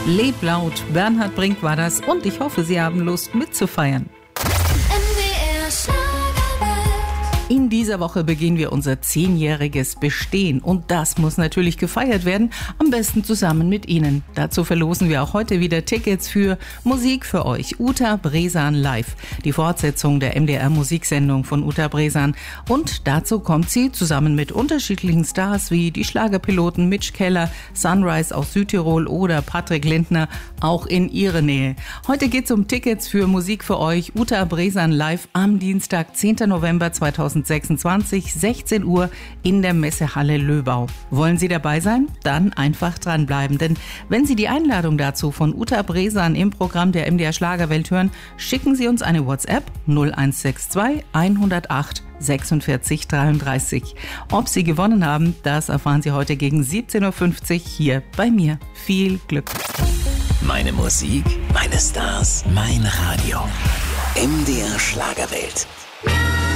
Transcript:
Leb laut, Bernhard Brink war das und ich hoffe, Sie haben Lust mitzufeiern. In dieser Woche beginnen wir unser 10-jähriges Bestehen und das muss natürlich gefeiert werden, am besten zusammen mit Ihnen. Dazu verlosen wir auch heute wieder Tickets für Musik für euch, Uta Bresan live, die Fortsetzung der MDR-Musiksendung von Uta Bresan. Und dazu kommt sie zusammen mit unterschiedlichen Stars wie die Schlagerpiloten Mitch Keller, Sunrise aus Südtirol oder Patrick Lindner auch in Ihre Nähe. Heute geht es um Tickets für Musik für euch, Uta Bresan live am Dienstag, 10. November 2026, 16 Uhr in der Messehalle Löbau. Wollen Sie dabei sein? Dann einfach dranbleiben, denn wenn Sie die Einladung dazu von Uta Bresan im Programm der MDR Schlagerwelt hören, schicken Sie uns eine WhatsApp 0162 108 46 33. Ob Sie gewonnen haben, das erfahren Sie heute gegen 17.50 Uhr hier bei mir. Viel Glück! Meine Musik, meine Stars, mein Radio. MDR Schlagerwelt.